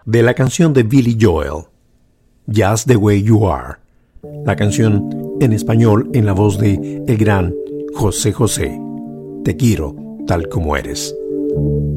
de la canción de Billy Joel, Just the Way You Are, la canción en español en la voz de el gran José José, Te quiero tal como eres.